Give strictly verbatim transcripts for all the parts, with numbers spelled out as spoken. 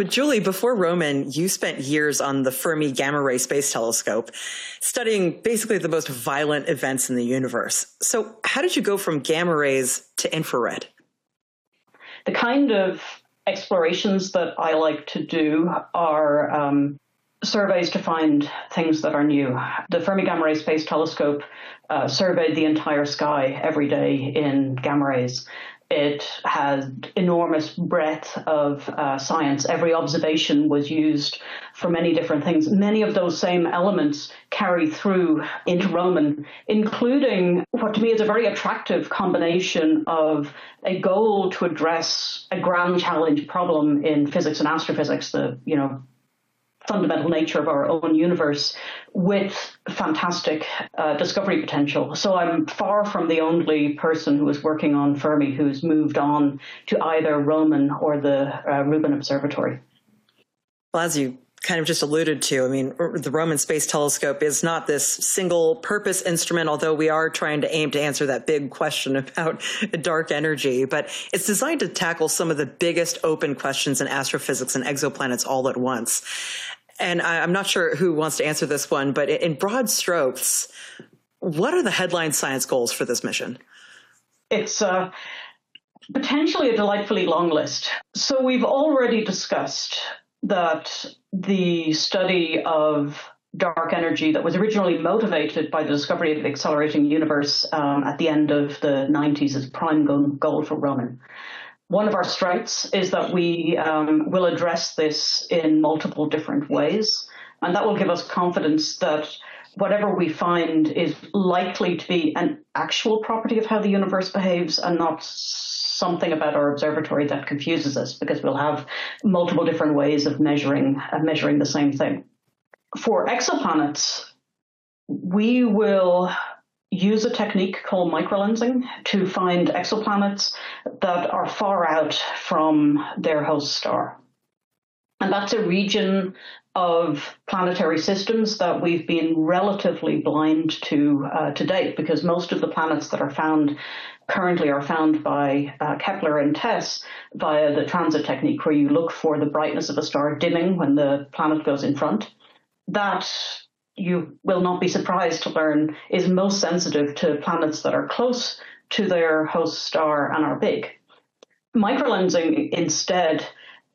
So, Julie, before Roman, you spent years on the Fermi Gamma Ray Space Telescope, studying basically the most violent events in the universe. So how did you go from gamma rays to infrared? The kind of explorations that I like to do are um, surveys to find things that are new. The Fermi Gamma Ray Space Telescope uh, surveyed the entire sky every day in gamma rays. It has enormous breadth of uh, science. Every observation was used for many different things. Many of those same elements carry through into Roman, including what to me is a very attractive combination of a goal to address a grand challenge problem in physics and astrophysics, the, you know, fundamental nature of our own universe, with fantastic uh, discovery potential. So I'm far from the only person who is working on Fermi who's moved on to either Roman or the uh, Rubin Observatory. Well, as you kind of just alluded to, I mean, the Roman Space Telescope is not this single purpose instrument, although we are trying to aim to answer that big question about dark energy. But it's designed to tackle some of the biggest open questions in astrophysics and exoplanets all at once. And I'm not sure who wants to answer this one, but in broad strokes, what are the headline science goals for this mission? It's uh, potentially a delightfully long list. So we've already discussed that the study of dark energy that was originally motivated by the discovery of the accelerating universe um, at the end of the nineties is a prime goal for Roman. One of our strengths is that we um, will address this in multiple different ways, and that will give us confidence that whatever we find is likely to be an actual property of how the universe behaves and not something about our observatory that confuses us, because we'll have multiple different ways of measuring, uh, measuring the same thing. For exoplanets, we will use a technique called microlensing to find exoplanets that are far out from their host star. And that's a region of planetary systems that we've been relatively blind to uh, to date, because most of the planets that are found currently are found by uh, Kepler and TESS via the transit technique, where you look for the brightness of a star dimming when the planet goes in front. That, you will not be surprised to learn, is most sensitive to planets that are close to their host star and are big. Microlensing instead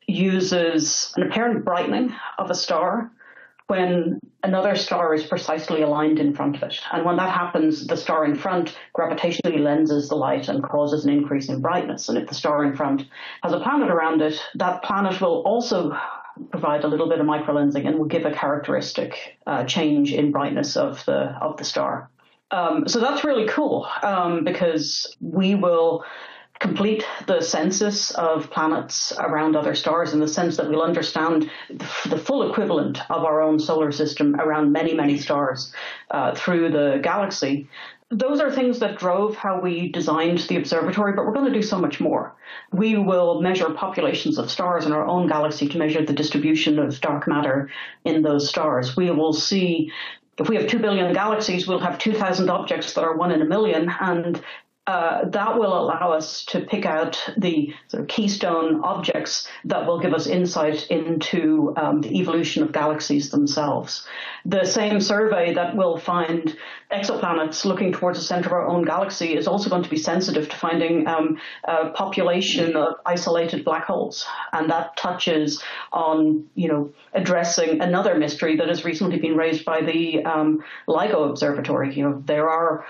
uses an apparent brightening of a star when another star is precisely aligned in front of it. And when that happens, the star in front gravitationally lenses the light and causes an increase in brightness. And if the star in front has a planet around it, that planet will also provide a little bit of microlensing and will give a characteristic uh, change in brightness of the of the star. Um, so that's really cool um, because we will complete the census of planets around other stars in the sense that we'll understand the, the full equivalent of our own solar system around many, many stars uh, through the galaxy. Those are things that drove how we designed the observatory, but we're going to do so much more. We will measure populations of stars in our own galaxy to measure the distribution of dark matter in those stars. We will see, if we have two billion galaxies, we'll have two thousand objects that are one in a million, and Uh, that will allow us to pick out the sort of keystone objects that will give us insight into um, the evolution of galaxies themselves. The same survey that will find exoplanets looking towards the center of our own galaxy is also going to be sensitive to finding um, a population of isolated black holes. And that touches on, you know, addressing another mystery that has recently been raised by the um, LIGO Observatory. You know, there are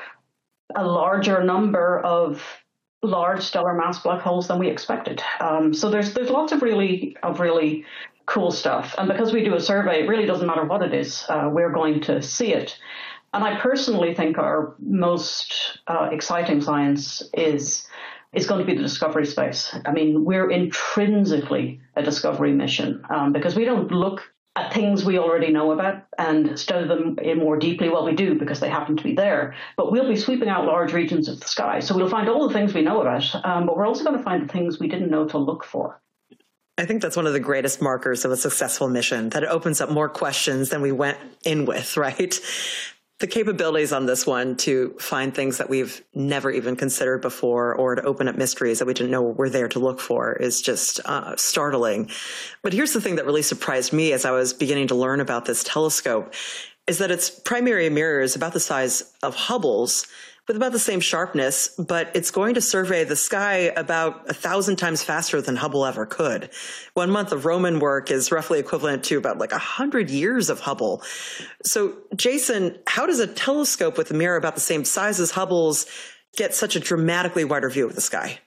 a larger number of large stellar mass black holes than we expected. Um, so there's there's lots of really of really cool stuff. And because we do a survey, it really doesn't matter what it is. Uh, we're going to see it. And I personally think our most uh, exciting science is is going to be the discovery space. I mean, we're intrinsically a discovery mission um, because we don't look at things we already know about and study them in more deeply. Well, we do because they happen to be there, but we'll be sweeping out large regions of the sky. So we'll find all the things we know about, um, but we're also going to find the things we didn't know to look for. I think that's one of the greatest markers of a successful mission, that it opens up more questions than we went in with, right? The capabilities on this one to find things that we've never even considered before or to open up mysteries that we didn't know were there to look for is just uh, startling. But here's the thing that really surprised me as I was beginning to learn about this telescope is that its primary mirror is about the size of Hubble's with about the same sharpness, but it's going to survey the sky about a thousand times faster than Hubble ever could. One month of Roman work is roughly equivalent to about like a hundred years of Hubble. So, Jason, how does a telescope with a mirror about the same size as Hubble's get such a dramatically wider view of the sky?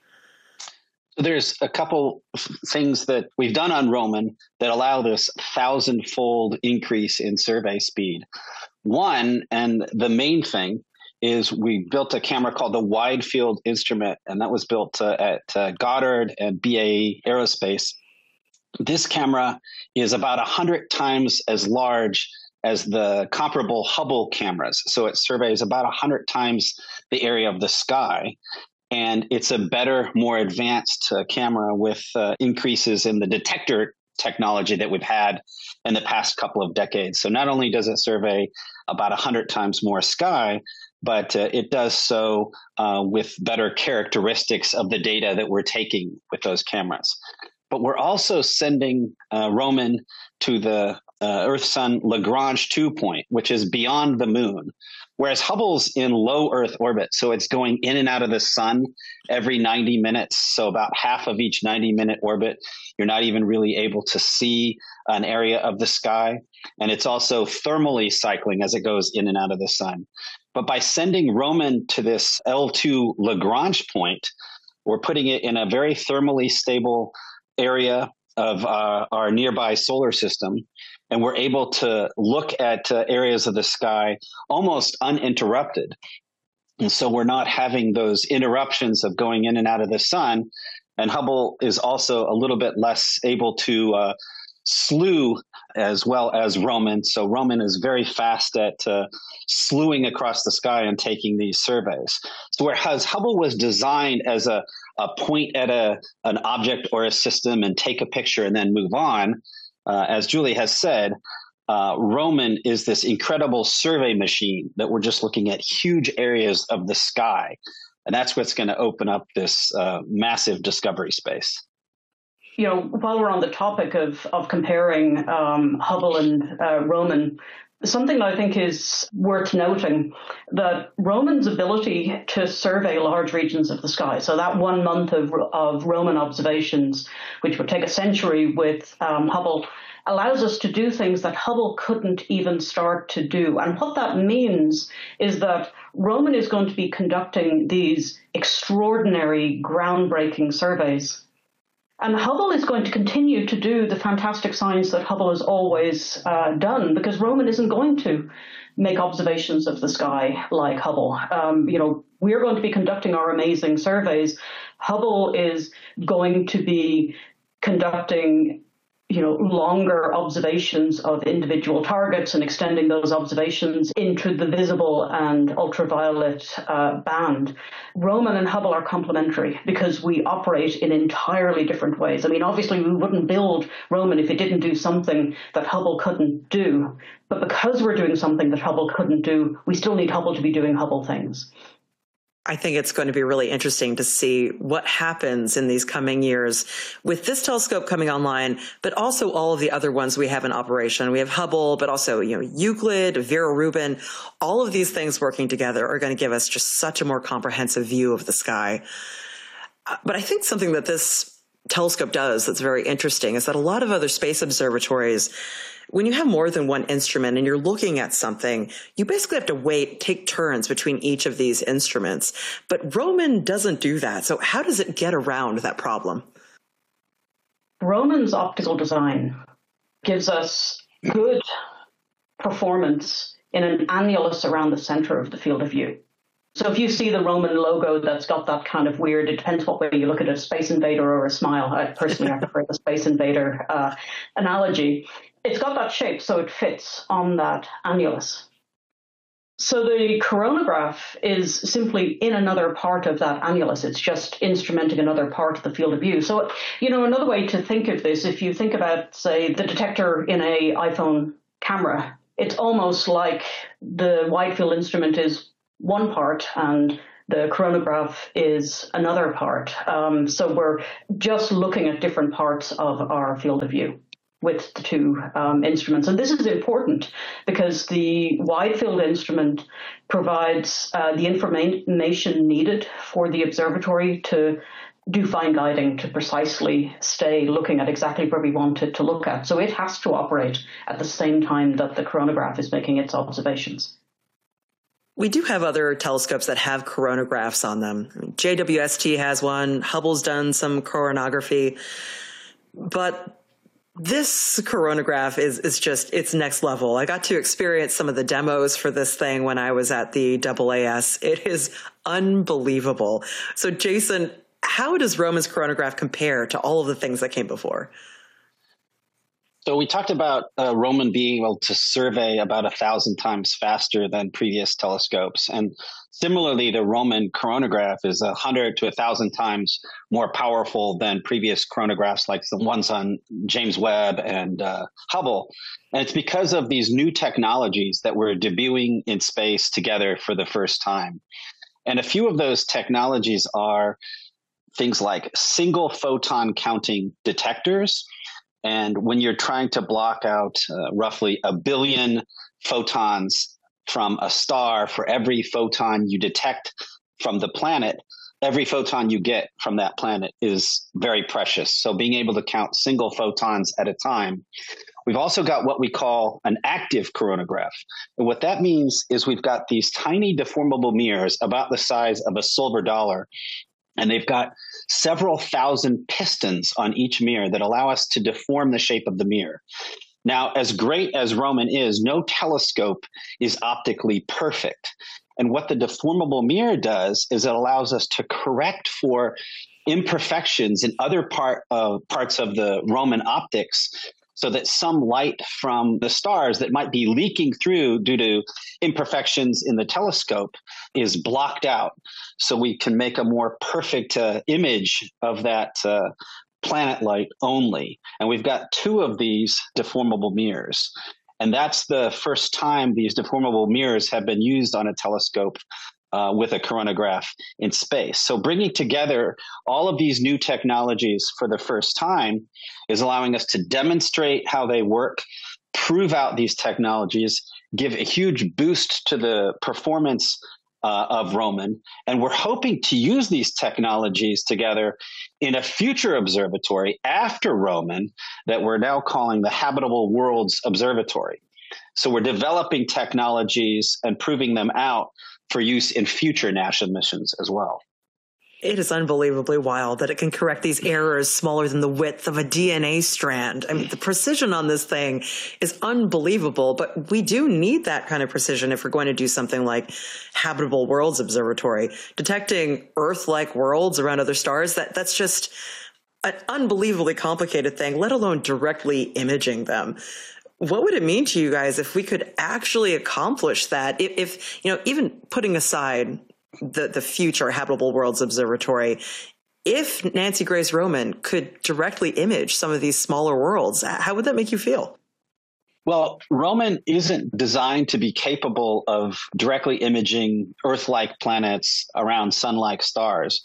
So there's a couple things that we've done on Roman that allow this thousand-fold increase in survey speed. One, and the main thing, is we built a camera called the Wide Field Instrument, and that was built uh, at uh, Goddard and B A E Aerospace. This camera is about one hundred times as large as the comparable Hubble cameras. So it surveys about one hundred times the area of the sky. And it's a better, more advanced uh, camera with uh, increases in the detector technology that we've had in the past couple of decades. So not only does it survey about one hundred times more sky, but uh, it does so uh, with better characteristics of the data that we're taking with those cameras. But we're also sending uh, Roman to the uh, Earth-Sun Lagrange two point, which is beyond the moon, whereas Hubble's in low Earth orbit. So it's going in and out of the sun every ninety minutes. So about half of each ninety minute orbit, you're not even really able to see an area of the sky. And it's also thermally cycling as it goes in and out of the sun. But by sending Roman to this L two Lagrange point, we're putting it in a very thermally stable area of uh, our nearby solar system. And we're able to look at uh, areas of the sky almost uninterrupted. And so we're not having those interruptions of going in and out of the sun. And Hubble is also a little bit less able to uh, slew as well as Roman. So Roman is very fast at uh, slewing across the sky and taking these surveys. So whereas Hubble was designed as a, a point at a an object or a system and take a picture and then move on, uh, as Julie has said, uh, Roman is this incredible survey machine that we're just looking at huge areas of the sky. And that's what's going to open up this uh, massive discovery space. You know, while we're on the topic of, of comparing um, Hubble and uh, Roman, something that I think is worth noting, that Roman's ability to survey large regions of the sky, so that one month of, of Roman observations, which would take a century with um, Hubble, allows us to do things that Hubble couldn't even start to do. And what that means is that Roman is going to be conducting these extraordinary, groundbreaking surveys. And Hubble is going to continue to do the fantastic science that Hubble has always uh, done, because Roman isn't going to make observations of the sky like Hubble. Um, you know, we're going to be conducting our amazing surveys. Hubble is going to be conducting, you know, longer observations of individual targets and extending those observations into the visible and ultraviolet uh, band. Roman and Hubble are complementary because we operate in entirely different ways. I mean, obviously, we wouldn't build Roman if it didn't do something that Hubble couldn't do. But because we're doing something that Hubble couldn't do, we still need Hubble to be doing Hubble things. I think it's going to be really interesting to see what happens in these coming years with this telescope coming online, but also all of the other ones we have in operation. We have Hubble, but also, you know, Euclid, Vera Rubin. All of these things working together are going to give us just such a more comprehensive view of the sky. But I think something that this telescope does that's very interesting is that a lot of other space observatories, when you have more than one instrument and you're looking at something, you basically have to wait, take turns between each of these instruments. But Roman doesn't do that. So how does it get around that problem? Roman's optical design gives us good performance in an annulus around the center of the field of view. So if you see the Roman logo that's got that kind of weird, it depends what way you look at it, a Space Invader or a smile. I personally I prefer the Space Invader uh, analogy. It's got that shape, so it fits on that annulus. So the coronagraph is simply in another part of that annulus. It's just instrumenting another part of the field of view. So, you know, another way to think of this, if you think about, say, the detector in a iPhone camera, it's almost like the wide field instrument is one part and the coronagraph is another part. Um, so we're just looking at different parts of our field of view with the two um, instruments. And this is important because the wide field instrument provides uh, the information needed for the observatory to do fine guiding, to precisely stay looking at exactly where we want it to look at. So it has to operate at the same time that the coronagraph is making its observations. We do have other telescopes that have coronagraphs on them. J W S T has one. Hubble's done some coronagraphy. But this coronagraph is, is just, it's next level. I got to experience some of the demos for this thing when I was at the A A S. It is unbelievable. So Jason, how does Roman's coronagraph compare to all of the things that came before? So we talked about uh, Roman being able to survey about a thousand times faster than previous telescopes. And similarly, the Roman coronagraph is a hundred to a thousand times more powerful than previous coronagraphs like the ones on James Webb and uh, Hubble. And it's because of these new technologies that we're debuting in space together for the first time. And a few of those technologies are things like single photon counting detectors. And when you're trying to block out uh, roughly a billion photons from a star for every photon you detect from the planet, every photon you get from that planet is very precious. So being able to count single photons at a time. We've also got what we call an active coronagraph. And what that means is we've got these tiny deformable mirrors about the size of a silver dollar. And they've got several thousand pistons on each mirror that allow us to deform the shape of the mirror. Now, as great as Roman is, no telescope is optically perfect. And what the deformable mirror does is it allows us to correct for imperfections in other part of, parts of the Roman optics, so that some light from the stars that might be leaking through due to imperfections in the telescope is blocked out. So we can make a more perfect uh, image of that uh, planet light only. And we've got two of these deformable mirrors. And that's the first time these deformable mirrors have been used on a telescope Uh, with a coronagraph in space. So bringing together all of these new technologies for the first time is allowing us to demonstrate how they work, prove out these technologies, give a huge boost to the performance uh, of Roman. And we're hoping to use these technologies together in a future observatory after Roman that we're now calling the Habitable Worlds Observatory. So we're developing technologies and proving them out for use in future NASA missions as well. It is unbelievably wild that it can correct these errors smaller than the width of a D N A strand. I mean, the precision on this thing is unbelievable, but we do need that kind of precision if we're going to do something like Habitable Worlds Observatory. Detecting Earth-like worlds around other stars, that, that's just an unbelievably complicated thing, let alone directly imaging them. What would it mean to you guys if we could actually accomplish that? If, if you know, even putting aside the, the future Habitable Worlds Observatory, if Nancy Grace Roman could directly image some of these smaller worlds, how would that make you feel? Well, Roman isn't designed to be capable of directly imaging Earth-like planets around sun-like stars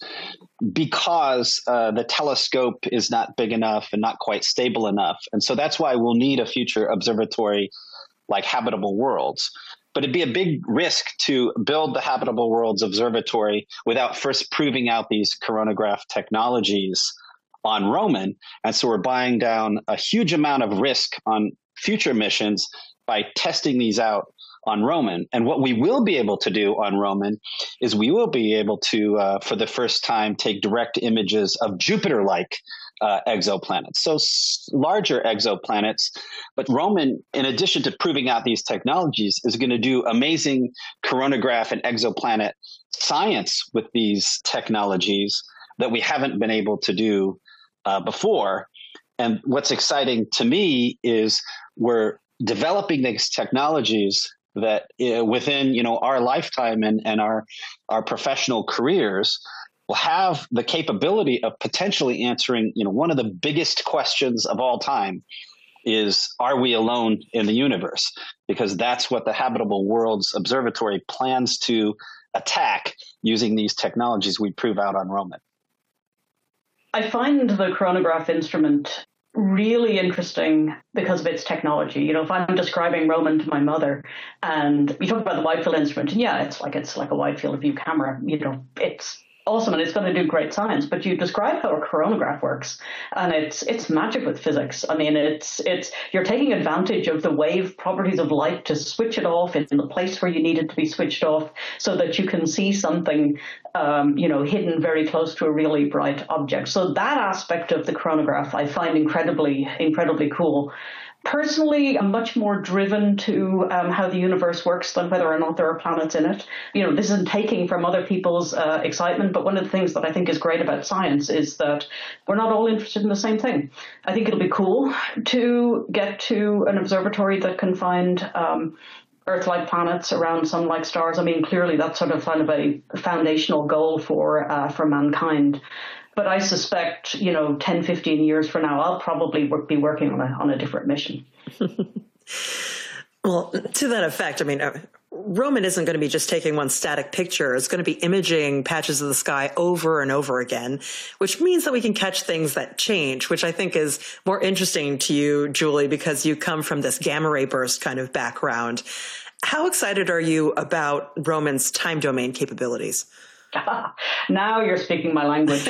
because uh, the telescope is not big enough and not quite stable enough. And so that's why we'll need a future observatory like Habitable Worlds. But it'd be a big risk to build the Habitable Worlds Observatory without first proving out these coronagraph technologies on Roman. And so we're buying down a huge amount of risk on future missions by testing these out on Roman. And what we will be able to do on Roman is we will be able to, uh, for the first time, take direct images of Jupiter-like uh, exoplanets, so s- larger exoplanets. But Roman, in addition to proving out these technologies, is going to do amazing coronagraph and exoplanet science with these technologies that we haven't been able to do uh, before. And what's exciting to me is we're developing these technologies that uh, within, you know, our lifetime and, and our, our professional careers will have the capability of potentially answering, you know, one of the biggest questions of all time. is, are we alone in the universe? Because that's what the Habitable Worlds Observatory plans to attack using these technologies we prove out on Roman. I find the coronagraph instrument really interesting because of its technology. You know, if I'm describing Roman to my mother and you talk about the wide field instrument, and yeah, it's like it's like a wide field of view camera, you know, it's awesome and it's going to do great science, but you describe how a coronagraph works and it's it's magic with physics. I mean, it's it's you're taking advantage of the wave properties of light to switch it off in the place where you need it to be switched off so that you can see something um, you know, hidden very close to a really bright object. So that aspect of the coronagraph I find incredibly, incredibly cool. Personally, I'm much more driven to um, how the universe works than whether or not there are planets in it. You know, this isn't taking from other people's uh, excitement, but one of the things that I think is great about science is that we're not all interested in the same thing. I think it'll be cool to get to an observatory that can find um, Earth-like planets around sun-like stars. I mean, clearly that's sort of kind of a foundational goal for uh, for mankind. But I suspect, you know, ten, fifteen years from now, I'll probably work, be working on a, on a different mission. Well, to that effect, I mean, uh, Roman isn't going to be just taking one static picture. It's going to be imaging patches of the sky over and over again, which means that we can catch things that change, which I think is more interesting to you, Julie, because you come from this gamma ray burst kind of background. How excited are you about Roman's time domain capabilities? Now you're speaking my language.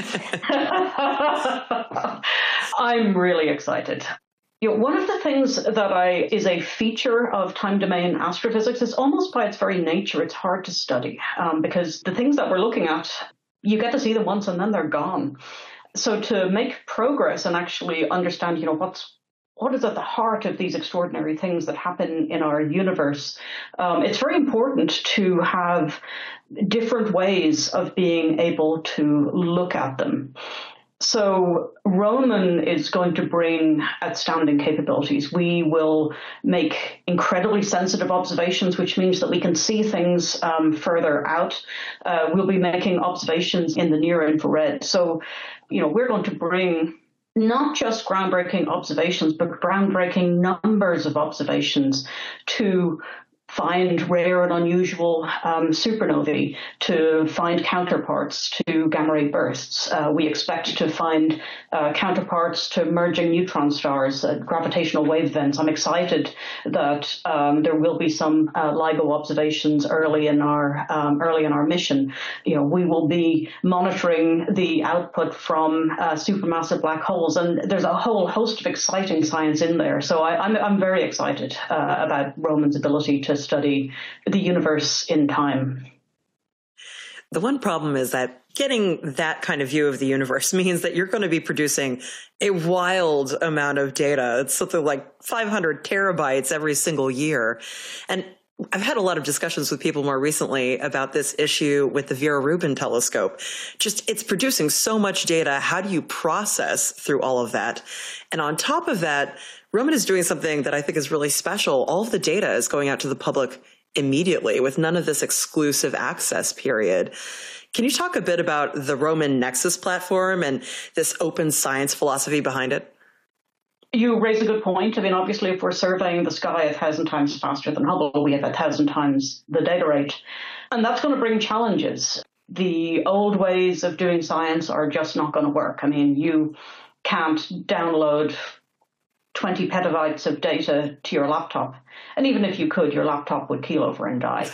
I'm really excited. You know, one of the things that I is a feature of time domain astrophysics is almost by its very nature, it's hard to study um, because the things that we're looking at, you get to see them once and then they're gone. So to make progress and actually understand, you know, what's what is at the heart of these extraordinary things that happen in our universe, um, it's very important to have different ways of being able to look at them. So Roman is going to bring outstanding capabilities. We will make incredibly sensitive observations, which means that we can see things um, further out. Uh, we'll be making observations in the near infrared. So, you know, we're going to bring not just groundbreaking observations, but groundbreaking numbers of observations to find rare and unusual um, supernovae, to find counterparts to gamma ray bursts. Uh, we expect to find uh, counterparts to merging neutron stars, uh, gravitational wave events. I'm excited that um, there will be some uh, LIGO observations early in our um, early in our mission. You know, we will be monitoring the output from uh, supermassive black holes, and there's a whole host of exciting science in there. So I, I'm I'm very excited uh, about Roman's ability to study the universe in time. The one problem is that getting that kind of view of the universe means that you're going to be producing a wild amount of data. It's something like five hundred terabytes every single year. And I've had a lot of discussions with people more recently about this issue with the Vera Rubin telescope. Just, it's producing so much data. How do you process through all of that? And on top of that, Roman is doing something that I think is really special. All of the data is going out to the public immediately with none of this exclusive access period. Can you talk a bit about the Roman Nexus platform and this open science philosophy behind it? You raise a good point. I mean, obviously, if we're surveying the sky a thousand times faster than Hubble, we have a thousand times the data rate. And that's going to bring challenges. The old ways of doing science are just not going to work. I mean, you can't download twenty petabytes of data to your laptop. And even if you could, your laptop would keel over and die.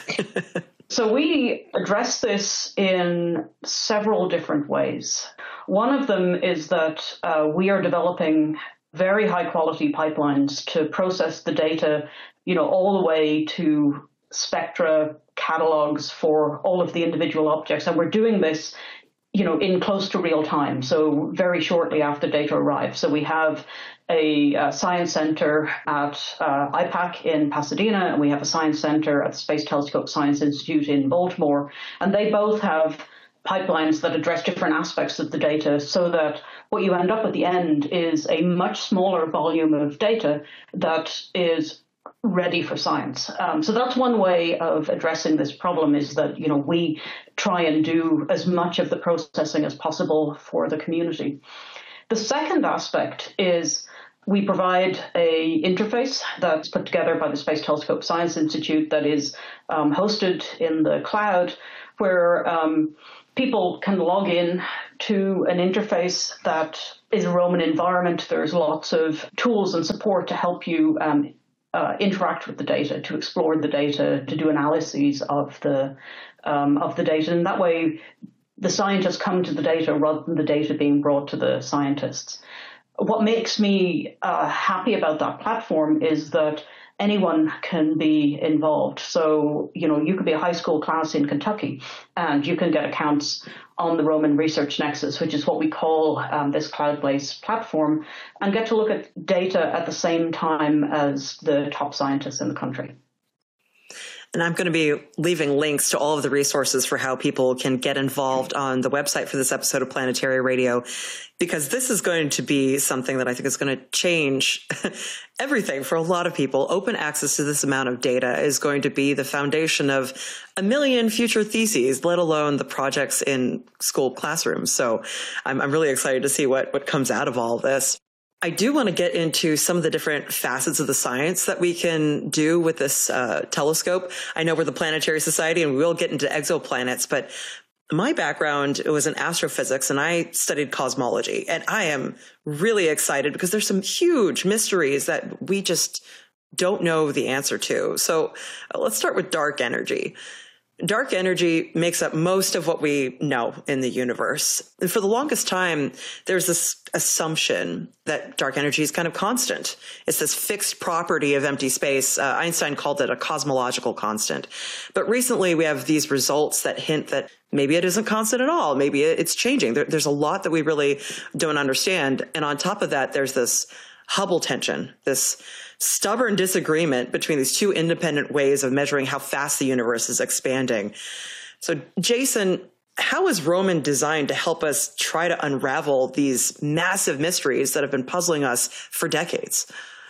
So we address this in several different ways. One of them is that uh, we are developing very high quality pipelines to process the data, you know, all the way to spectra catalogs for all of the individual objects. And we're doing this, you know, in close to real time. So very shortly after data arrives. So we have a, a science center at uh, I PAC in Pasadena, and we have a science center at the Space Telescope Science Institute in Baltimore. And they both have pipelines that address different aspects of the data so that what you end up at the end is a much smaller volume of data that is ready for science. Um, so that's one way of addressing this problem, is that, you know, we try and do as much of the processing as possible for the community. The second aspect is We provide a interface that's put together by the Space Telescope Science Institute that is um, hosted in the cloud, where um, people can log in to an interface that is a Roman environment. There's lots of tools and support to help you um, uh, interact with the data, to explore the data, to do analyses of the um, of the data. And that way, the scientists come to the data rather than the data being brought to the scientists. What makes me uh, happy about that platform is that anyone can be involved. So, you know, you could be a high school class in Kentucky and you can get accounts on the Roman Research Nexus, which is what we call um, this cloud-based platform, and get to look at data at the same time as the top scientists in the country. And I'm going to be leaving links to all of the resources for how people can get involved on the website for this episode of Planetary Radio, because this is going to be something that I think is going to change everything for a lot of people. Open access to this amount of data is going to be the foundation of a million future theses, let alone the projects in school classrooms. So I'm, I'm really excited to see what, what comes out of all of this. I do want to get into some of the different facets of the science that we can do with this uh, telescope. I know we're the Planetary Society and we will get into exoplanets, but my background was in astrophysics and I studied cosmology. And I am really excited because there's some huge mysteries that we just don't know the answer to. So uh, let's start with dark energy. Dark energy makes up most of what we know in the universe. And for the longest time, there's this assumption that dark energy is kind of constant. It's this fixed property of empty space. Uh, Einstein called it a cosmological constant. But recently, we have these results that hint that maybe it isn't constant at all. Maybe it's changing. There, there's a lot that we really don't understand. And on top of that, there's this Hubble tension, this stubborn disagreement between these two independent ways of measuring how fast the universe is expanding. So, Jason, how is Roman designed to help us try to unravel these massive mysteries that have been puzzling us for decades?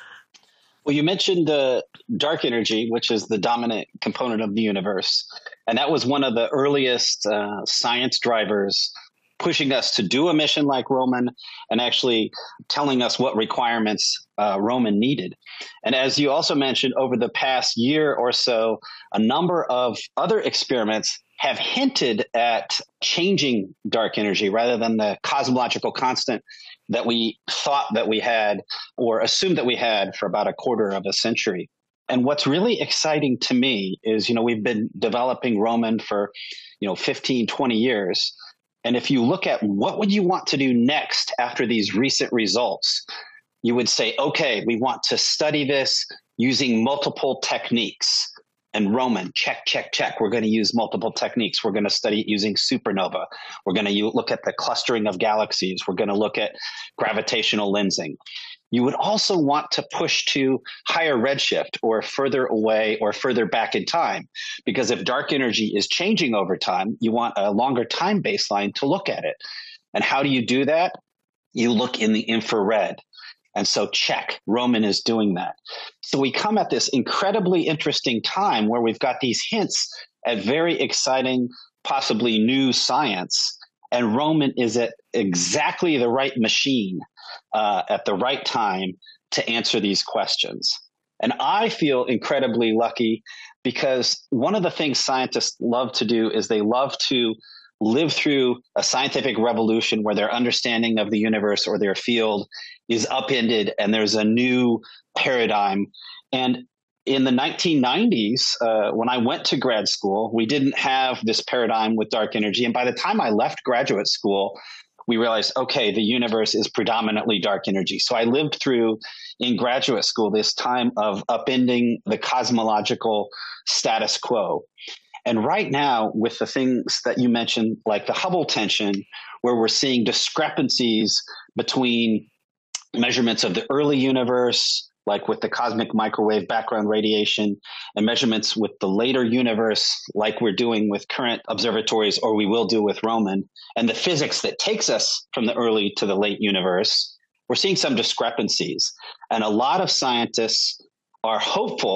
Well, you mentioned uh, dark energy, which is the dominant component of the universe. And that was one of the earliest uh, science drivers pushing us to do a mission like Roman and actually telling us what requirements uh, Roman needed. And as you also mentioned, over the past year or so, a number of other experiments have hinted at changing dark energy rather than the cosmological constant that we thought that we had or assumed that we had for about a quarter of a century. And what's really exciting to me is, you know, we've been developing Roman for, you know, fifteen, twenty years. And if you look at what would you want to do next after these recent results, you would say, okay, we want to study this using multiple techniques. And Roman, check, check, check. We're going to use multiple techniques. We're going to study it using supernova. We're going to look at the clustering of galaxies. We're going to look at gravitational lensing. You would also want to push to higher redshift or further away or further back in time, because if dark energy is changing over time, you want a longer time baseline to look at it. And how do you do that? You look in the infrared. And so check, Roman is doing that. So we come at this incredibly interesting time where we've got these hints at very exciting, possibly new science. And Roman is at exactly the right machine uh, at the right time to answer these questions. And I feel incredibly lucky because one of the things scientists love to do is they love to live through a scientific revolution where their understanding of the universe or their field is upended and there's a new paradigm. And in the nineteen nineties, uh, when I went to grad school, we didn't have this paradigm with dark energy. And by the time I left graduate school, we realized, okay, the universe is predominantly dark energy. So I lived through in graduate school this time of upending the cosmological status quo. And right now, with the things that you mentioned, like the Hubble tension, where we're seeing discrepancies between measurements of the early universe, like with the cosmic microwave background radiation, and measurements with the later universe, like we're doing with current observatories, or we will do with Roman, and the physics that takes us from the early to the late universe, we're seeing some discrepancies. And a lot of scientists are hopeful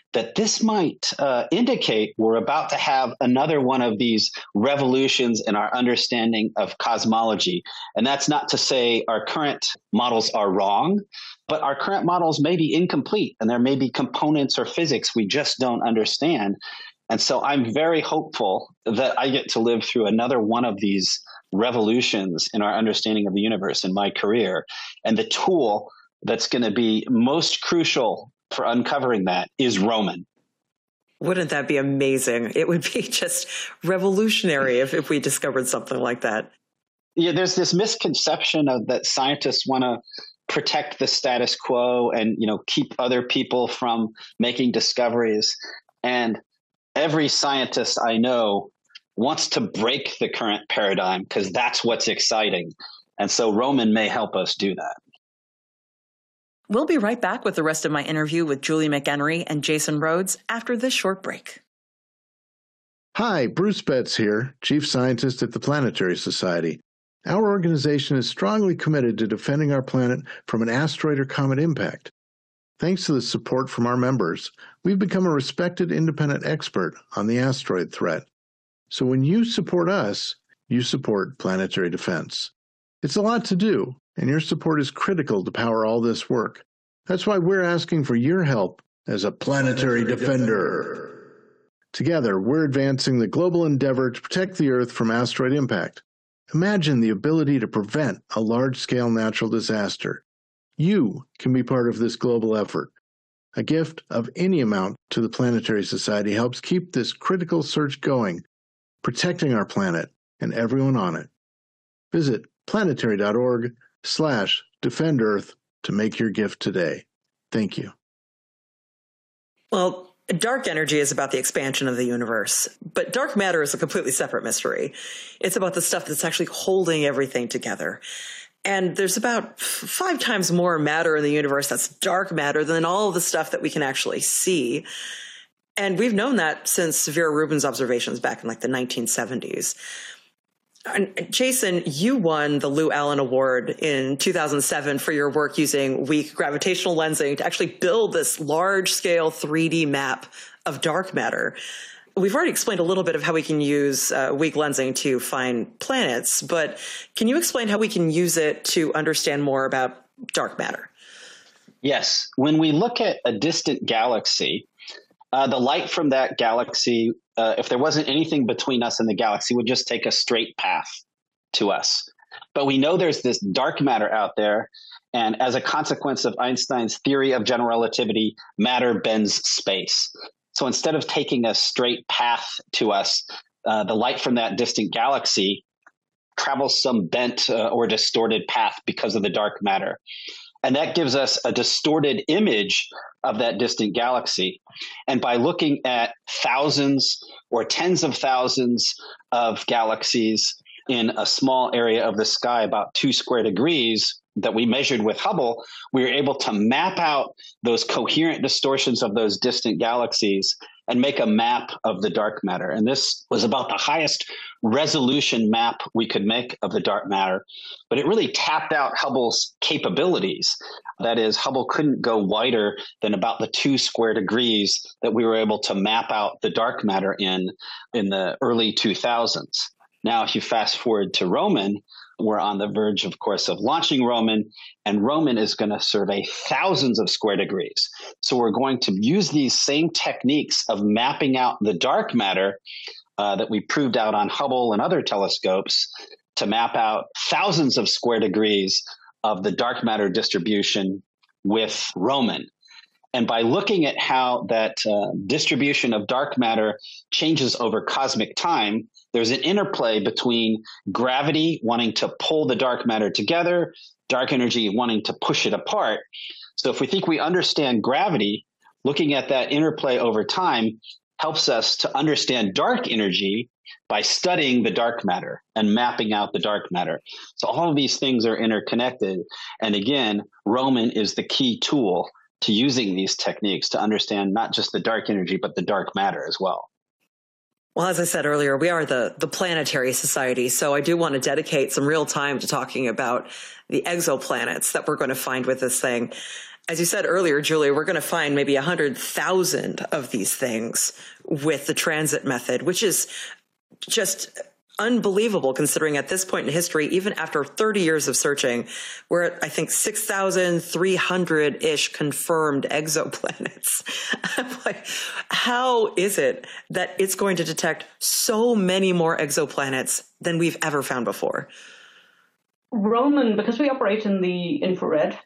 that this might uh, indicate we're about to have another one of these revolutions in our understanding of cosmology. And that's not to say our current models are wrong, but our current models may be incomplete, and there may be components or physics we just don't understand. And so I'm very hopeful that I get to live through another one of these revolutions in our understanding of the universe in my career. And the tool that's going to be most crucial for uncovering that is Roman. Wouldn't that be amazing? It would be just revolutionary if, if we discovered something like that. Yeah, there's this misconception of that scientists want to protect the status quo and, you know, keep other people from making discoveries. And every scientist I know wants to break the current paradigm because that's what's exciting. And so Roman may help us do that. We'll be right back with the rest of my interview with Julie McEnery and Jason Rhodes after this short break. Hi, Bruce Betts here, Chief Scientist at the Planetary Society. Our organization is strongly committed to defending our planet from an asteroid or comet impact. Thanks to the support from our members, we've become a respected independent expert on the asteroid threat. So when you support us, you support planetary defense. It's a lot to do, and your support is critical to power all this work. That's why we're asking for your help as a planetary, planetary defender. defender. Together, we're advancing the global endeavor to protect the Earth from asteroid impact. Imagine the ability to prevent a large-scale natural disaster. You can be part of this global effort. A gift of any amount to the Planetary Society helps keep this critical search going, protecting our planet and everyone on it. Visit planetary.org slash defend Earth to make your gift today. Thank you. Well, dark energy is about the expansion of the universe, but dark matter is a completely separate mystery. It's about the stuff that's actually holding everything together. And there's about five times more matter in the universe that's dark matter than all of the stuff that we can actually see. And we've known that since Vera Rubin's observations back in like the nineteen seventies. And Jason, you won the Lou Allen Award in two thousand seven for your work using weak gravitational lensing to actually build this large-scale three D map of dark matter. We've already explained a little bit of how we can use uh, weak lensing to find planets, but can you explain how we can use it to understand more about dark matter? Yes. When we look at a distant galaxy, uh, the light from that galaxy, uh, if there wasn't anything between us and the galaxy, would just take a straight path to us. But we know there's this dark matter out there, and as a consequence of Einstein's theory of general relativity, matter bends space. So instead of taking a straight path to us, uh, the light from that distant galaxy travels some bent uh, or distorted path because of the dark matter. And that gives us a distorted image of that distant galaxy. And by looking at thousands or tens of thousands of galaxies in a small area of the sky, about two square degrees, that we measured with Hubble, we were able to map out those coherent distortions of those distant galaxies and make a map of the dark matter. And this was about the highest resolution map we could make of the dark matter, but it really tapped out Hubble's capabilities. That is, Hubble couldn't go wider than about the two square degrees that we were able to map out the dark matter in in the early two thousands. Now, if you fast forward to Roman, we're on the verge, of course, of launching Roman, and Roman is going to survey thousands of square degrees. So we're going to use these same techniques of mapping out the dark matter uh, that we proved out on Hubble and other telescopes to map out thousands of square degrees of the dark matter distribution with Roman. And by looking at how that uh, distribution of dark matter changes over cosmic time, there's an interplay between gravity wanting to pull the dark matter together, dark energy wanting to push it apart. So if we think we understand gravity, looking at that interplay over time helps us to understand dark energy by studying the dark matter and mapping out the dark matter. So all of these things are interconnected. And again, Roman is the key tool to using these techniques to understand not just the dark energy, but the dark matter as well. Well, as I said earlier, we are the, the Planetary Society, so I do want to dedicate some real time to talking about the exoplanets that we're going to find with this thing. as you said earlier, Julia, we're going to find maybe one hundred thousand of these things with the transit method, which is just unbelievable considering at this point in history, even after thirty years of searching, we're at, I think, six thousand three hundred-ish confirmed exoplanets. I'm like, how is it that it's going to detect so many more exoplanets than we've ever found before? Roman, because we operate in the infrared,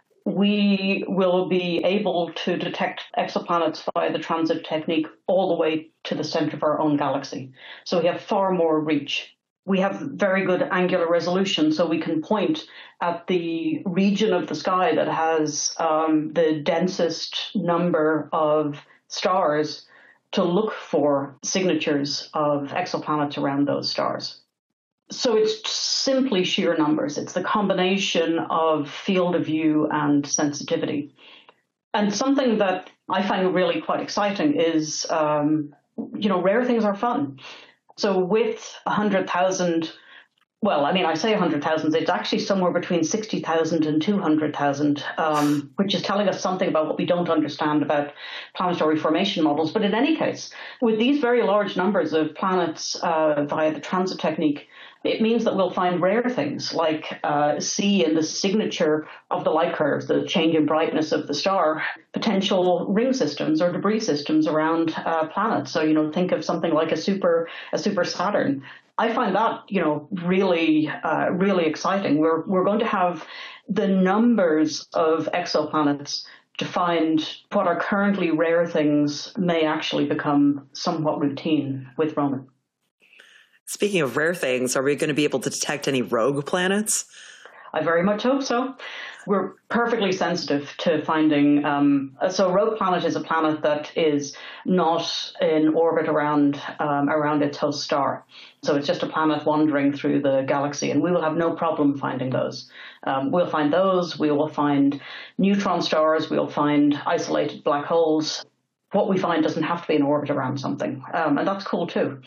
we will be able to detect exoplanets via the transit technique all the way to the center of our own galaxy. So we have far more reach. We have very good angular resolution, so we can point at the region of the sky that has um, the densest number of stars to look for signatures of exoplanets around those stars. So it's simply sheer numbers. It's the combination of field of view and sensitivity. And something that I find really quite exciting is, um, you know, rare things are fun. So with one hundred thousand, well, I mean, I say one hundred thousand, it's actually somewhere between sixty thousand and two hundred thousand, um, which is telling us something about what we don't understand about planetary formation models. But in any case, with these very large numbers of planets uh, via the transit technique, it means that we'll find rare things like uh, see in the signature of the light curves, the change in brightness of the star, potential ring systems or debris systems around uh, planets. So, you know, think of something like a super a super Saturn. I find that, you know, really, uh, really exciting. We're we're going to have the numbers of exoplanets to find what are currently rare things may actually become somewhat routine with Roman. Speaking of rare things, are we going to be able to detect any rogue planets? I very much hope so. We're perfectly sensitive to finding. Um, so, Rogue Planet is a planet that is not in orbit around um, around its host star. So, it's just a planet wandering through the galaxy, and we will have no problem finding those. Um, we'll find those. We will find neutron stars. We'll find isolated black holes. What we find doesn't have to be in orbit around something, um, and that's cool too.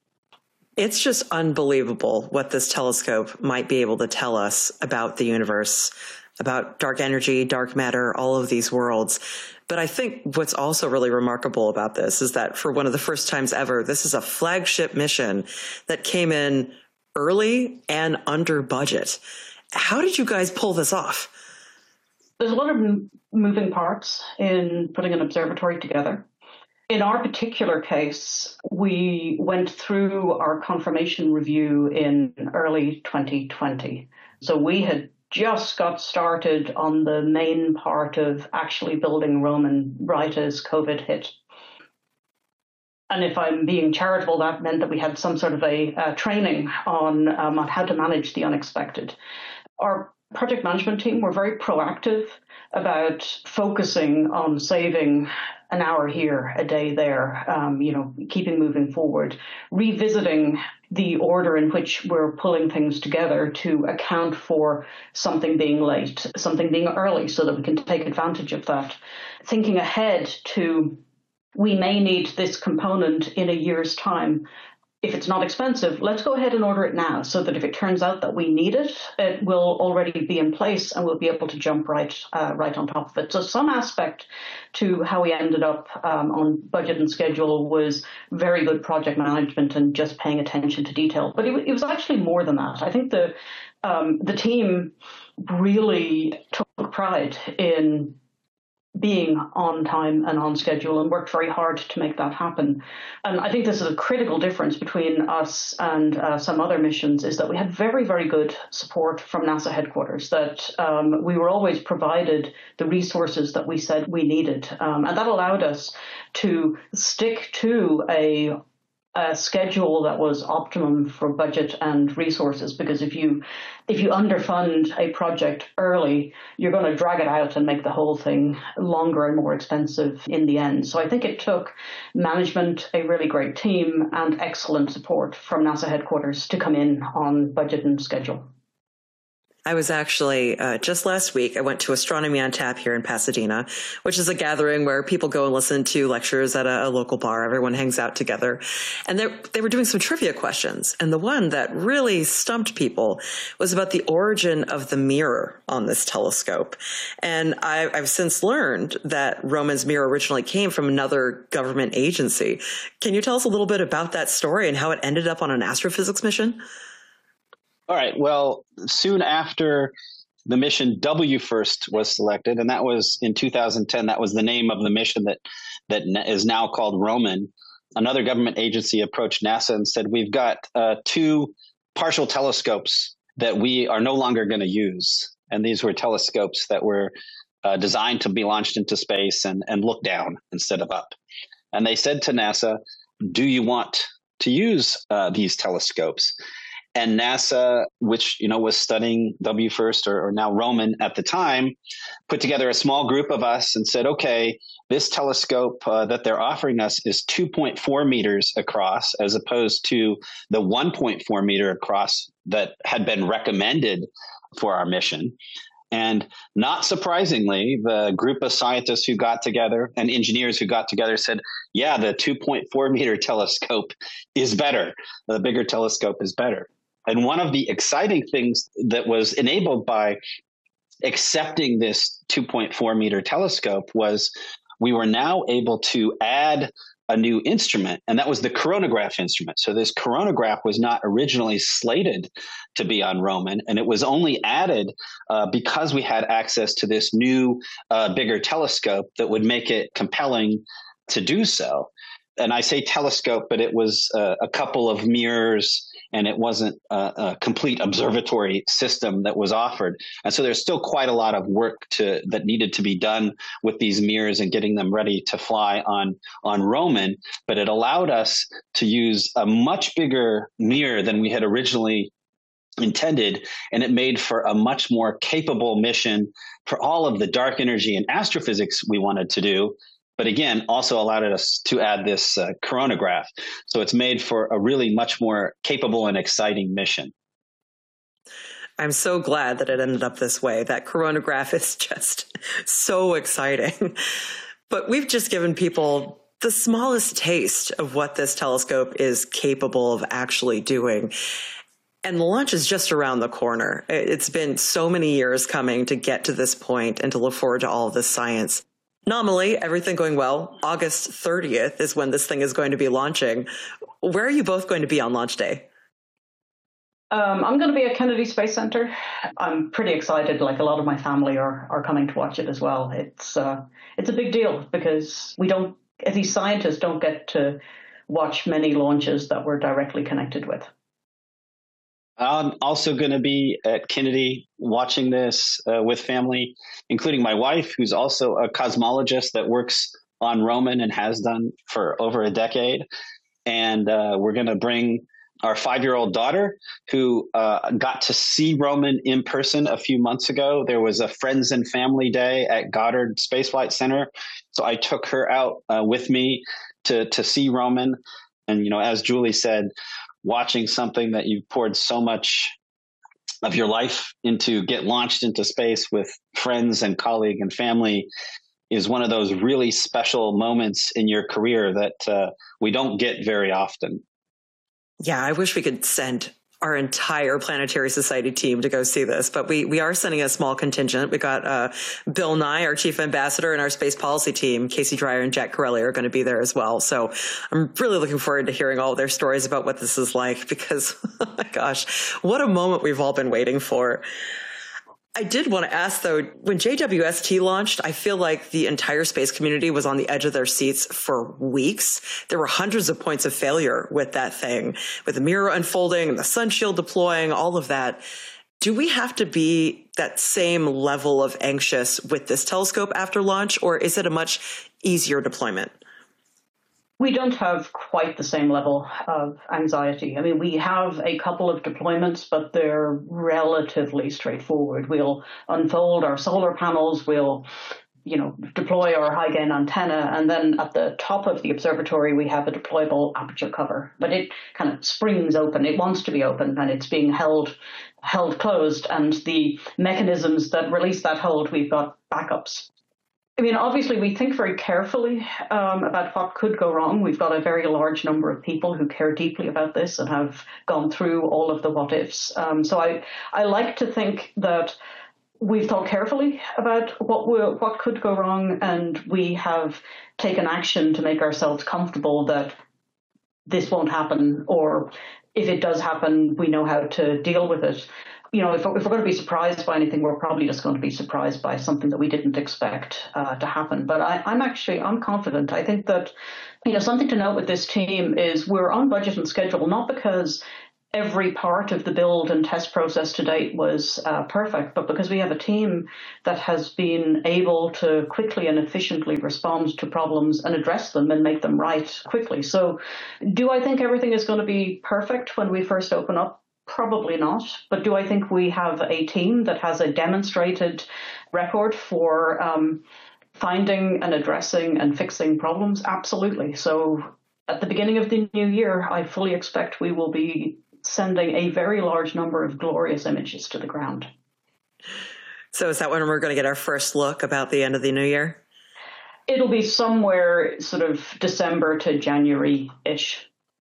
It's just unbelievable what this telescope might be able to tell us about the universe, about dark energy, dark matter, all of these worlds. But I think what's also really remarkable about this is that for one of the first times ever, this is a flagship mission that came in early and under budget. How did you guys pull this off? There's a lot of moving parts in putting an observatory together. In our particular case, we went through our confirmation review in early twenty twenty. So we had just got started on the main part of actually building Roman right as COVID hit. And if I'm being charitable, that meant that we had some sort of a uh, training on, um, on how to manage the unexpected. Our project management team were very proactive about focusing on saving an hour here, a day there, um, you know, keeping moving forward, revisiting the order in which we're pulling things together to account for something being late, something being early so that we can take advantage of that. Thinking ahead to, we may need this component in a year's time. If it's not expensive, let's go ahead and order it now so that if it turns out that we need it, it will already be in place and we'll be able to jump right uh, right on top of it. So some aspect to how we ended up um, on budget and schedule was very good project management and just paying attention to detail. But it, it was actually more than that. I think the um, the team really took pride in being on time and on schedule and worked very hard to make that happen. And I think this is a critical difference between us and uh, some other missions is that we had very, very good support from NASA headquarters, that um, we were always provided the resources that we said we needed. Um, and that allowed us to stick to a a schedule that was optimum for budget and resources, because if you if you underfund a project early, you're going to drag it out and make the whole thing longer and more expensive in the end. So I think it took management, a really great team, and excellent support from NASA headquarters to come in on budget and schedule. I was actually, uh, just last week, I went to Astronomy on Tap here in Pasadena, which is a gathering where people go and listen to lectures at a, a local bar. Everyone hangs out together. And they, they were doing some trivia questions. And the one that really stumped people was about the origin of the mirror on this telescope. And I, I've since learned that Roman's mirror originally came from another government agency. Can you tell us a little bit about that story and how it ended up on an astrophysics mission? All right. Well, soon after the mission W FIRST was selected, and that was in two thousand ten, that was the name of the mission that that is now called Roman. Another government agency approached NASA and said, we've got uh, two partial telescopes that we are no longer going to use. And these were telescopes that were uh, designed to be launched into space and, and look down instead of up. And they said to NASA, do you want to use uh, these telescopes? And NASA, which, you know, was studying W FIRST or, or now Roman at the time, put together a small group of us and said, okay, this telescope uh, that they're offering us is two point four meters across, as opposed to the one point four meter across that had been recommended for our mission. And not surprisingly, the group of scientists who got together and engineers who got together said, yeah, the two point four meter telescope is better. The bigger telescope is better. And one of the exciting things that was enabled by accepting this two point four meter telescope was we were now able to add a new instrument, and that was the coronagraph instrument. So this coronagraph was not originally slated to be on Roman, and it was only added uh, because we had access to this new, uh, bigger telescope that would make it compelling to do so. And I say telescope, but it was uh, a couple of mirrors, and it wasn't a, a complete observatory system that was offered. And so there's still quite a lot of work to that needed to be done with these mirrors and getting them ready to fly on, on Roman. But it allowed us to use a much bigger mirror than we had originally intended, and it made for a much more capable mission for all of the dark energy and astrophysics we wanted to do. But again, also allowed us to add this uh, coronagraph. So it's made for a really much more capable and exciting mission. I'm so glad that it ended up this way. That coronagraph is just so exciting. But we've just given people the smallest taste of what this telescope is capable of actually doing. And the launch is just around the corner. It's been so many years coming to get to this point and to look forward to all of this science. Nominally, everything going well, August thirtieth is when this thing is going to be launching. Where are you both going to be on launch day? Um, I'm going to be at Kennedy Space Center. I'm pretty excited. Like a lot of my family are are coming to watch it as well. It's uh, it's a big deal because we don't, as these scientists, don't get to watch many launches that we're directly connected with. I'm also going to be at Kennedy watching this uh, with family, including my wife, who's also a cosmologist that works on Roman and has done for over a decade. And uh, we're going to bring our five-year-old daughter, who uh, got to see Roman in person a few months ago. There was a Friends and Family Day at Goddard Space Flight Center. So I took her out uh, with me to, to see Roman. And, you know, as Julie said, watching something that you've poured so much of your life into get launched into space with friends and colleague and family is one of those really special moments in your career that uh, we don't get very often. Yeah, I wish we could send our entire Planetary Society team to go see this, but we we are sending a small contingent. We got uh, Bill Nye, our chief ambassador, and our space policy team, Casey Dreyer and Jack Corelli, are going to be there as well. So I'm really looking forward to hearing all of their stories about what this is like, because, oh my gosh, what a moment we've all been waiting for. I did want to ask, though, when J W S T launched, I feel like the entire space community was on the edge of their seats for weeks. There were hundreds of points of failure with that thing, with the mirror unfolding and the sun shield deploying, all of that. Do we have to be that same level of anxious with this telescope after launch, or is it a much easier deployment? We don't have quite the same level of anxiety. I mean, we have a couple of deployments, but they're relatively straightforward. We'll unfold our solar panels, we'll you know, deploy our high gain antenna. And then at the top of the observatory, we have a deployable aperture cover, but it kind of springs open. It wants to be open and it's being held, held closed. And the mechanisms that release that hold, we've got backups. I mean, obviously, we think very carefully um, about what could go wrong. We've got a very large number of people who care deeply about this and have gone through all of the what ifs. Um, so I, I like to think that we've thought carefully about what will, what could go wrong, and we have taken action to make ourselves comfortable that this won't happen, or if it does happen, we know how to deal with it. You know, if, if we're going to be surprised by anything, we're probably just going to be surprised by something that we didn't expect uh, to happen. But I, I'm actually, I'm confident. I think that, you know, something to note with this team is we're on budget and schedule, not because every part of the build and test process to date was uh, perfect, but because we have a team that has been able to quickly and efficiently respond to problems and address them and make them right quickly. So do I think everything is going to be perfect when we first open up? Probably not. But do I think we have a team that has a demonstrated record for um, finding and addressing and fixing problems? Absolutely. So at the beginning of the new year, I fully expect we will be sending a very large number of glorious images to the ground. So is that when we're going to get our first look about the end of the new year? It'll be somewhere sort of December to January-ish.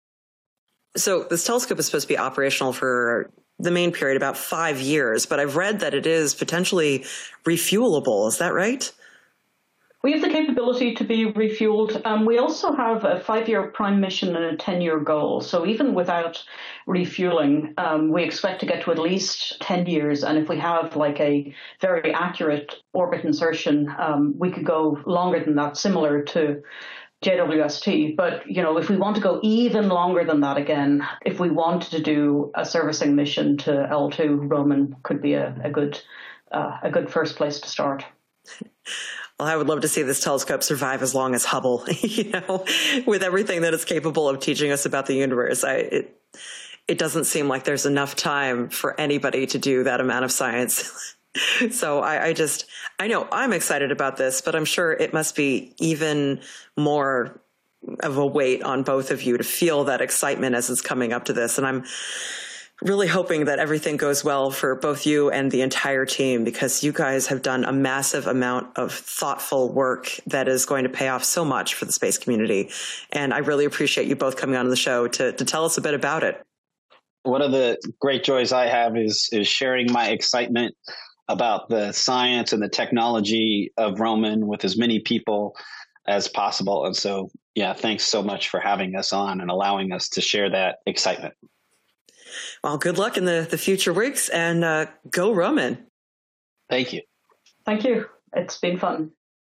So this telescope is supposed to be operational for the main period, about five years, but I've read that it is potentially refuelable. Is that right? We have the capability to be refueled. Um, we also have a five-year prime mission and a ten-year goal. So even without refueling, um, we expect to get to at least ten years. And if we have like a very accurate orbit insertion, um, we could go longer than that, similar to J W S T. But, you know, if we want to go even longer than that again, if we want to do a servicing mission to L two, Roman could be a, a good uh, a good first place to start. Well, I would love to see this telescope survive as long as Hubble, you know, with everything that it's capable of teaching us about the universe. I, it, it doesn't seem like there's enough time for anybody to do that amount of science. So I, I just, I know I'm excited about this, but I'm sure it must be even more of a weight on both of you to feel that excitement as it's coming up to this. And I'm really hoping that everything goes well for both you and the entire team, because you guys have done a massive amount of thoughtful work that is going to pay off so much for the space community. And I really appreciate you both coming on the show to, to tell us a bit about it. One of the great joys I have is, is sharing my excitement about the science and the technology of Roman with as many people as possible. And so, yeah, thanks so much for having us on and allowing us to share that excitement. Well, good luck in the, the future weeks, and uh, go Roman. Thank you. Thank you. It's been fun.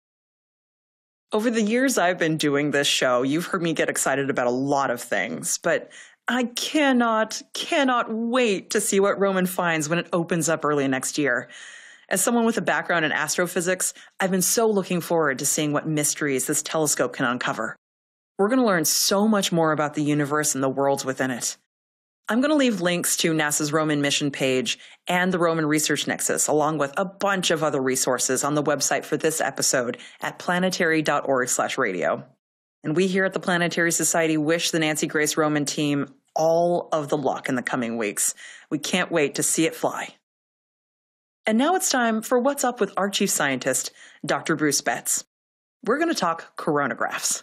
Over the years I've been doing this show, you've heard me get excited about a lot of things, but I cannot, cannot wait to see what Roman finds when it opens up early next year. As someone with a background in astrophysics, I've been so looking forward to seeing what mysteries this telescope can uncover. We're going to learn so much more about the universe and the worlds within it. I'm going to leave links to NASA's Roman mission page and the Roman Research Nexus, along with a bunch of other resources on the website for this episode at planetary.org slash radio. And we here at the Planetary Society wish the Nancy Grace Roman team all of the luck in the coming weeks. We can't wait to see it fly. And now it's time for What's Up with our chief scientist, Doctor Bruce Betts. We're going to talk coronagraphs.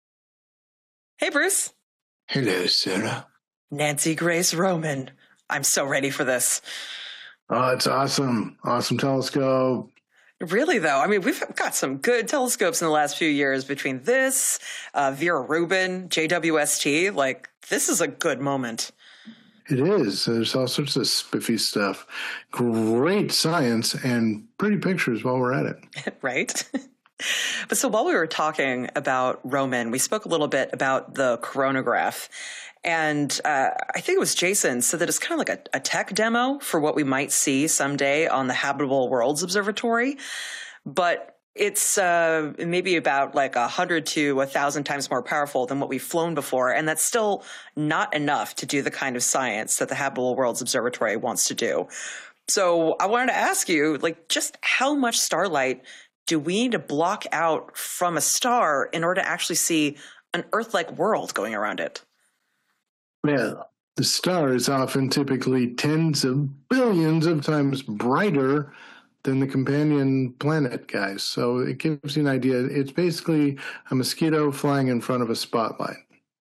Hey, Bruce. Hello, Sarah. Nancy Grace Roman. I'm so ready for this. Oh, it's awesome. Awesome telescope. Really, though? I mean, we've got some good telescopes in the last few years between this, uh, Vera Rubin, J W S T. Like, this is a good moment. It is. There's all sorts of spiffy stuff. Great science and pretty pictures while we're at it. Right? But so while we were talking about Roman, we spoke a little bit about the coronagraph. And uh, I think it was Jason said that it's kind of like a, a tech demo for what we might see someday on the Habitable Worlds Observatory. But it's uh, maybe about like a hundred to a thousand times more powerful than what we've flown before. And that's still not enough to do the kind of science that the Habitable Worlds Observatory wants to do. So I wanted to ask you, like, just how much starlight do we need to block out from a star in order to actually see an Earth-like world going around it? Well, the star is often typically tens of billions of times brighter than the companion planet, guys. So it gives you an idea. It's basically a mosquito flying in front of a spotlight.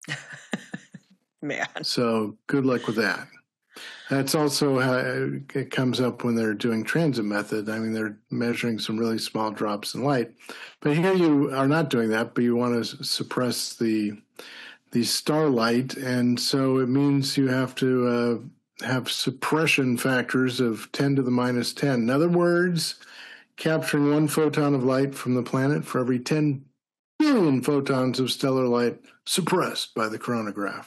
Man. So good luck with that. That's also how it comes up when they're doing transit method. I mean, they're measuring some really small drops in light. But here you are not doing that, but you want to suppress the the starlight. And so it means you have to uh, have suppression factors of ten to the minus ten. In other words, capturing one photon of light from the planet for every ten billion photons of stellar light suppressed by the coronagraph.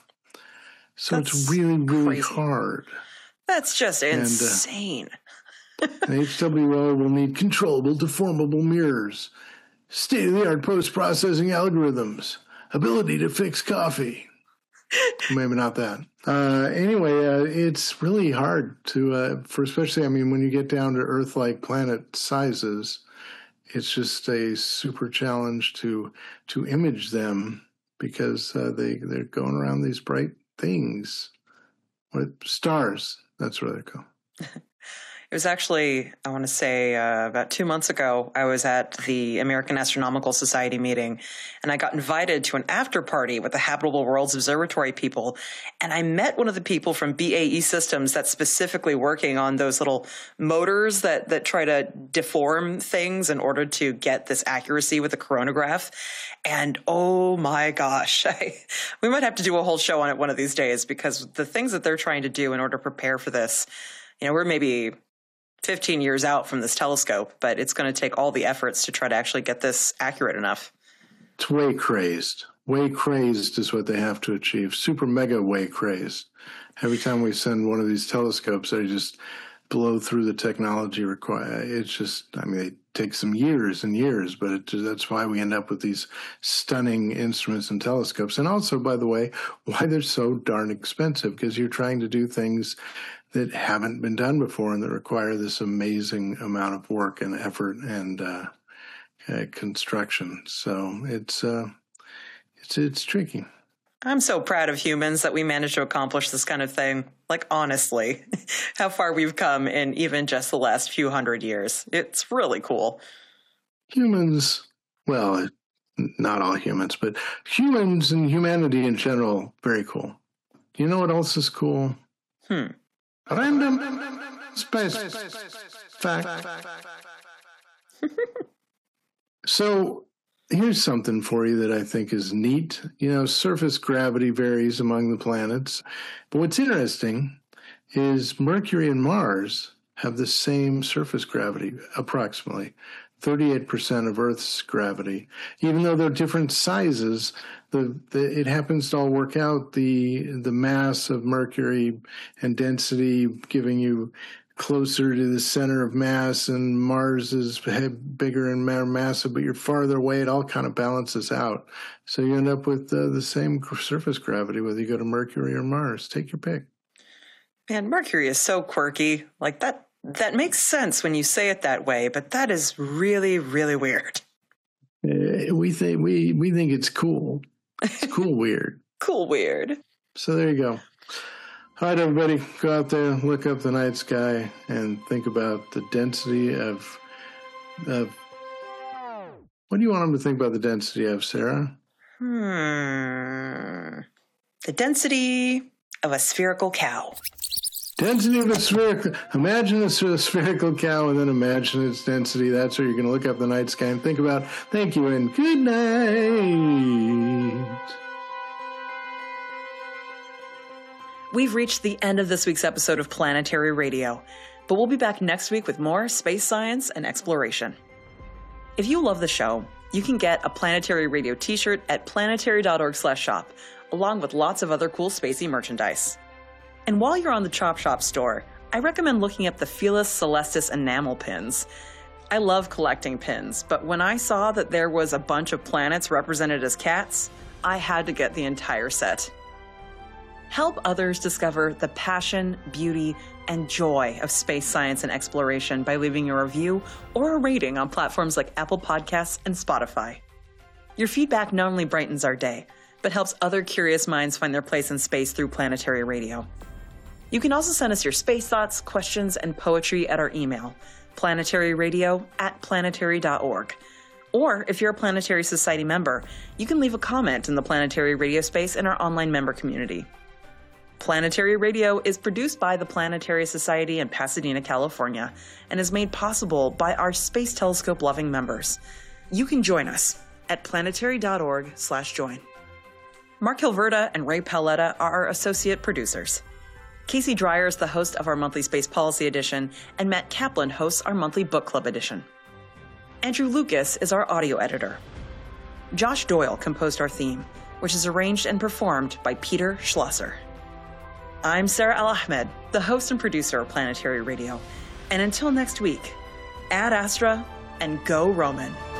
So That's it's really, really crazy. hard. That's just insane. And, uh, and H W O will need controllable, deformable mirrors, state-of-the-art post-processing algorithms, ability to fix coffee. Maybe not that. Uh, anyway, uh, it's really hard to, uh, for especially, I mean, when you get down to Earth-like planet sizes, it's just a super challenge to to image them because uh, they they're going around these bright things. What stars? That's what they're called. It was actually, I want to say, uh, about two months ago, I was at the American Astronomical Society meeting, and I got invited to an after party with the Habitable Worlds Observatory people, and I met one of the people from B A E Systems that's specifically working on those little motors that, that try to deform things in order to get this accuracy with the coronagraph. And oh my gosh, I, we might have to do a whole show on it one of these days, because the things that they're trying to do in order to prepare for this, you know, we're maybe fifteen years out from this telescope, but it's going to take all the efforts to try to actually get this accurate enough. It's way crazed. Way crazed is what they have to achieve. Super mega way crazed. Every time we send one of these telescopes, they just blow through the technology required. It's just, I mean, they take some years and years, but it, that's why we end up with these stunning instruments and telescopes. And also, by the way, why they're so darn expensive, because you're trying to do things that haven't been done before and that require this amazing amount of work and effort and uh, uh, construction. So it's uh, it's it's tricky. I'm so proud of humans that we managed to accomplish this kind of thing. Like, honestly, how far we've come in even just the last few hundred years. It's really cool. Humans, well, not all humans, but humans and humanity in general, very cool. You know what else is cool? Hmm. Random space fact. So here's something for you that I think is neat. You know, surface gravity varies among the planets. But what's interesting is Mercury and Mars have the same surface gravity, approximately thirty-eight percent of Earth's gravity. Even though they're different sizes, the, the it happens to all work out. The the mass of Mercury and density giving you closer to the center of mass, and Mars is bigger and more massive, but you're farther away. It all kind of balances out. So you end up with uh, the same surface gravity, whether you go to Mercury or Mars. Take your pick. Man, Mercury is so quirky. Like, that that makes sense when you say it that way, but that is really, really weird. Uh, we think we we think it's cool. It's cool weird. Cool weird. So there you go. All right, everybody, go out there, look up the night sky, and think about the density of, of what do you want them to think about the density of, Sarah? Hmm. The density of a spherical cow. Density of a spherical, imagine a spherical cow and then imagine its density. That's where you're going to look up the night sky and think about. Thank you and good night. We've reached the end of this week's episode of Planetary Radio, but we'll be back next week with more space science and exploration. If you love the show, you can get a Planetary Radio t-shirt at planetary.org slash shop, along with lots of other cool spacey merchandise. And while you're on the Chop Shop store, I recommend looking up the Felis Celestis enamel pins. I love collecting pins, but when I saw that there was a bunch of planets represented as cats, I had to get the entire set. Help others discover the passion, beauty, and joy of space science and exploration by leaving a review or a rating on platforms like Apple Podcasts and Spotify. Your feedback not only brightens our day, but helps other curious minds find their place in space through Planetary Radio. You can also send us your space thoughts, questions, and poetry at our email, planetaryradio at planetary dot org. Or if you're a Planetary Society member, you can leave a comment in the Planetary Radio space in our online member community. Planetary Radio is produced by the Planetary Society in Pasadena, California, and is made possible by our Space Telescope-loving members. You can join us at planetary dot org slash join. Mark Hilverda and Ray Paletta are our associate producers. Casey Dreyer is the host of our monthly Space Policy Edition, and Matt Kaplan hosts our monthly Book Club Edition. Andrew Lucas is our audio editor. Josh Doyle composed our theme, which is arranged and performed by Peter Schlosser. I'm Sarah Al-Ahmed, the host and producer of Planetary Radio. And until next week, ad astra and go Roman.